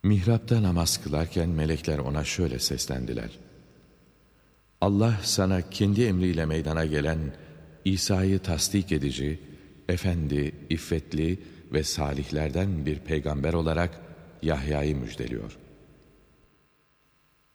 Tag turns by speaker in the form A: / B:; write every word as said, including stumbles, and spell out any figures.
A: Mihrapta namaz kılarken melekler ona şöyle seslendiler: Allah sana kendi emriyle meydana gelen İsa'yı tasdik edici, efendi, iffetli ve salihlerden bir peygamber olarak Yahya'yı müjdeliyor.